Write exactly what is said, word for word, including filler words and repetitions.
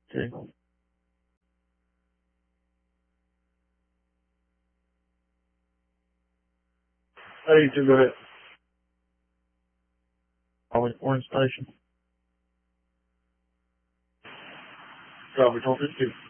Okay. Hey, you two, go ahead. Always Orange Station. Robert, talking to you.